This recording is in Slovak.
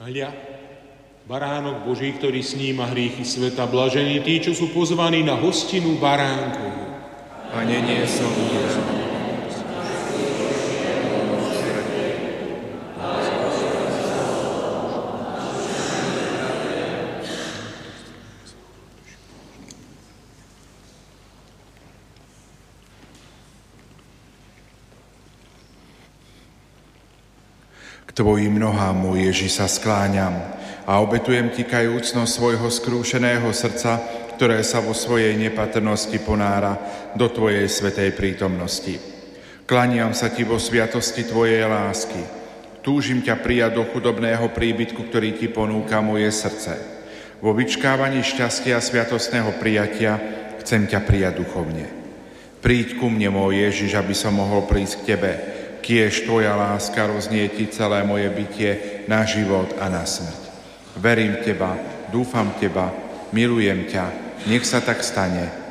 Hľa, baránok Boží, ktorý sníma hriechy sveta, blažení tí, čo sú pozvaní na hostinu baránkovú. Pane, nie som hoden. K tvojim nohám, môj Ježi, sa skláňam a obetujem ti kajúcnosť svojho skrúšeného srdca, ktoré sa vo svojej nepatrnosti ponára do tvojej svätej prítomnosti. Klaniam sa ti vo sviatosti tvojej lásky. Túžim ťa prijať do chudobného príbytku, ktorý ti ponúka moje srdce. Vo vyčkávaní šťastia sviatostného prijatia chcem ťa prijať duchovne. Príď ku mne, môj Ježiš, aby som mohol prísť k tebe, kiež tvoja láska roznieti celé moje bytie na život a na smrť. Verím teba, dúfam teba, milujem ťa, nech sa tak stane.